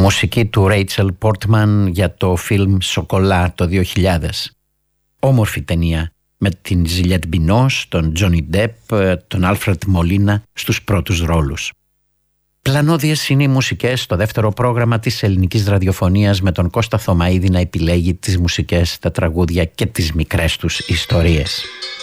Μουσική του Rachel Portman για το φιλμ «Σοκολά» το 2000. Όμορφη ταινία με την Juliette Binoche, τον Johnny Depp, τον Alfred Molina στους πρώτους ρόλους. Πλανώδιες είναι οι μουσικές στο δεύτερο πρόγραμμα της ελληνικής ραδιοφωνίας, με τον Κώστα Θωμαίδη να επιλέγει τις μουσικές, τα τραγούδια και τις μικρές τους ιστορίες.